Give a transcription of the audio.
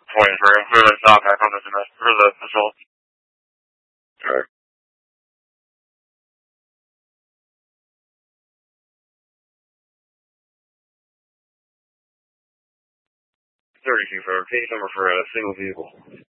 points for the knockback on the semester for the assault. Alright. 32 for case number for a single vehicle.